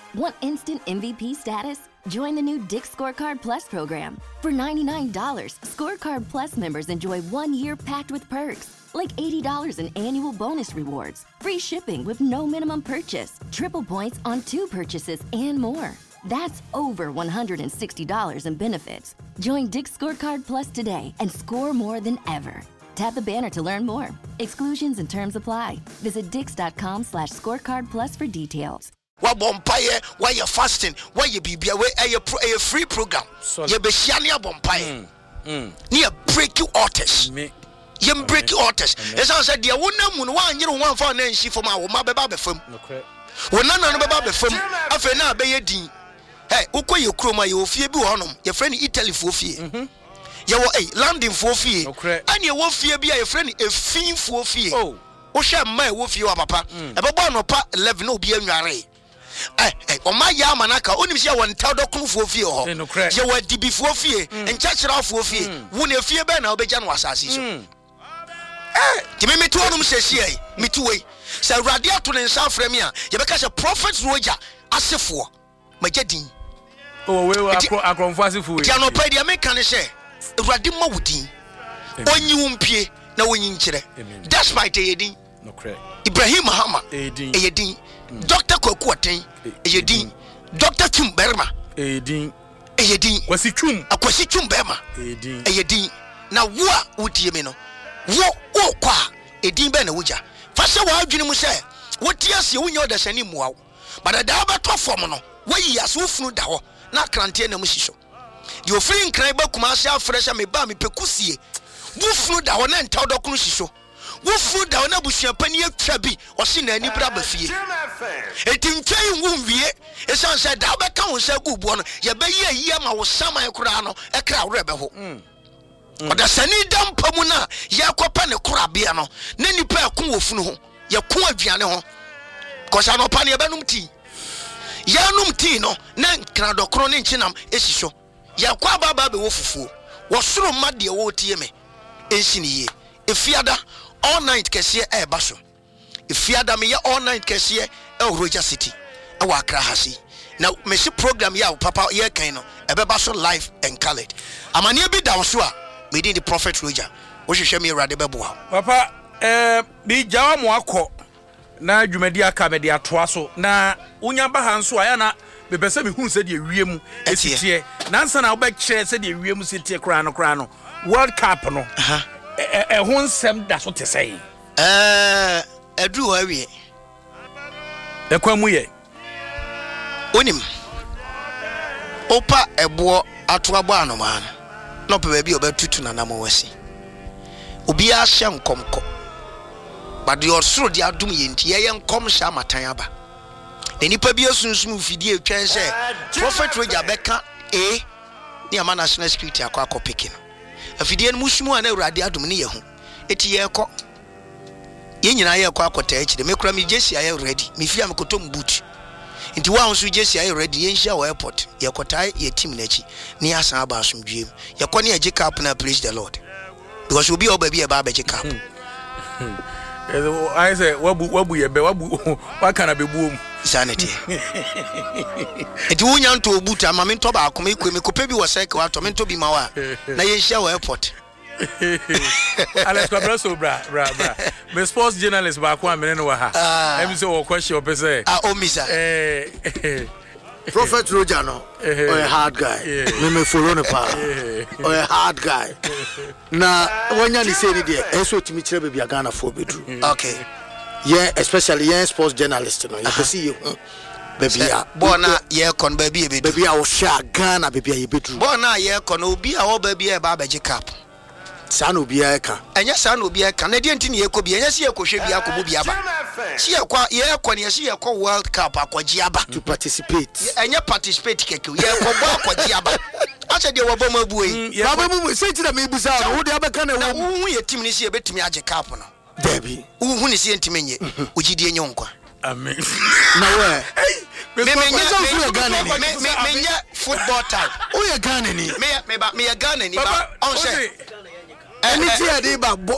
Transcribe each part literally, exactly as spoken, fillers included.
Want instant M V P status? Join the new Dick's Scorecard Plus program. For ninety-nine dollars, Scorecard Plus members enjoy one year packed with perks, like eighty dollars in annual bonus rewards, free shipping with no minimum purchase, triple points on two purchases, and more. That's over one hundred sixty dollars in benefits. Join Dick's Scorecard Plus today and score more than ever. Tap the banner to learn more. Exclusions and terms apply. Visit dix.com slash scorecard plus for details. What bompaye, why you fasting, why you be be a free program. You be shania bompaye. Near break you altars. You break you altars. As I said, dear woman, one year one for an she from our mababa film. When none of the baba film, after now be a dean. Hey, uko you chroma, you fear be on your friend Italy for fear. You were a landing for fear, and you won't fear be a friend a fiend for fear. Oh, Osha, my wolf, you are papa. A baba no pa eleven no be a yare. Eh, on my yamanaka, only see one towel for fear. You were D before fear and church it off for fear. Wouldn't you fear Ben Obejan was assassin? Eh, give me two of them says here, me two way. So radiator in South Fremia, you because a prophet Roger, as if for my jetting. Oh, we were a confessing for you. No pay the American say, Radima Woodin. On you won't pay, no one in Chile. That's my Tayadin. No credit. Ibrahim Mahama, Ayadin. Doctor Kokwate, Ayadin. Doctor Chum Berma, Ayadin. Ayadin. Was it Chum? A Quasichum Berma, Ayadin. Ayadin. Now, what would you mean? What, oh, qua, Ayadin Benawuja. Fasa wa adwene say what years you won the sani muaw but da ba to fom no wayi asofunu da ho na krante na mushiso the offering cry ba kuma sha fresha me ba me pekusie wo funu da ho na ntaw do kunu shiso wo funu da ho na busua pani atwa bi o se na ani bra ba fie etimtwai wo wie esan say da ba ka ho say gubu no ye ba ye yi ma wo saman kura no e kra wo rebe ho oda sani dampa mu na yakopa ne korabea no na nipa akon wofunu ho yakon aduane ho kosa no pa ne benum ti yanum ti no na kra dokro ne nchinam esiso yakwa baba be wofufuo wosoro made wo tie me ensini ye efiada all night kese e ba so efiada me ye all night kese e Roger City e wa Accra hasi na me si program ya papa ye kan no e be ba so live and colored amane bi da so a me di the prophet Roger wo hwehwe me rade beboa papa eh bi jawa mo akọ na dwumadi aka me de atoa so na unya ba ha nso aya na be pese me hu se de wiem esitie na nsa na wo be kire se de wiem sitie kra no kra no world cup no aha eh eh ho nsem da so te sei eh edu wa wie e kwa mu ye onim opa ebo atoa bo anoma no pe bi obetutu na namo wasi obi a hye nkomko but the osoro dia dum ye nti ye nkom sha matan aba de nipa bi asunsun fidie atwan se prophet Roger beka e ni ama national security akwa akopiki no afidie no mushimu ana urade adum ne ye hu eti ye ekọ ye nyina ye ekọ akota echi de mekura mi jesi aye ready mi fia mekotom boot nti wa nso jesi aye ready ye nhia wa airport ye kotai ye team na echi ni asan aba asomdwem ye kọ ne age cap na praise the Lord because obi oba bi e ba age cap I say wabu wabu ye be wabu wakana be buom sanity eti wunya nto obuta ma me nto ba akoma ekwe me kopa bi wo cycle ato me nto bi ma wa na ye nhia wa airport Alex Kwabraso bra bra bra me sports journalist ba kwa me ne wa ha em say wo question o pese ah o misa eh Prophet Roger no or a hard guy me me follow no pa or a hard guy na wanya ni say dey eso timi kire be bia Ghana for bedru okay yeah especially yeah sports journalist no you see you baby bona yeah kon baby e bedru baby a wo sha Ghana baby e bedru bona yeah kon obi a wo baby e ba beje cap sana obi aka enya sana obi aka na de ntini ye ko bi enya se ye ko hwe bi akobu bi aba se ye kwa ye ko ne se ye ko world cup akwaji aba to participate enya participate keke ye ko bo akwaji aba acha de wo bo mabu yi baba mu se ti na me busa no wo de abeka na wo hu ye team ni se ye betimi age cup no debi wo hu ni se ntimi nye ogidi enye nkwa amen na we me me nya Ghana ni me me nya football time o ye Ghana ni me me ba me ye Ghana ni ba on say anything I did about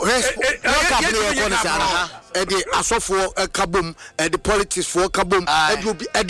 what happened, the asofo kabum, the politics for kabum,